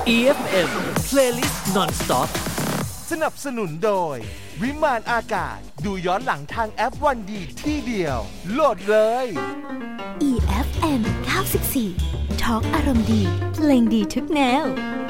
EFM Playlist Non-Stop สนับสนุนโดยวิมานอากาศดูย้อนหลังทางแอปวันดีที่เดียวโหลดเลย EFM 94 Talk อารมณ์ดีเพลงดีทุกแนว